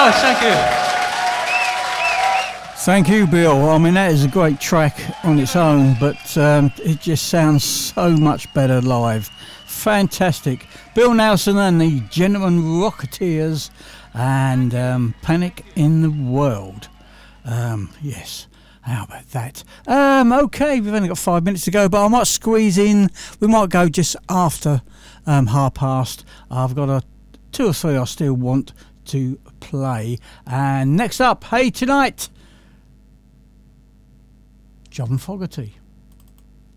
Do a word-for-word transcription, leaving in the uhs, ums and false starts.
much. Thank you. Thank you, Bill. I mean, that is a great track on its own, but um, it just sounds so much better live. Fantastic. Bill Nelson and the Gentlemen Rocketeers and um, Panic in the World. Um, yes. How about that? Um, okay, we've only got five minutes to go, but I might squeeze in. We might go just after um, half past. I've got a two or three I still want to play. And next up, Hey Tonight, John Fogerty.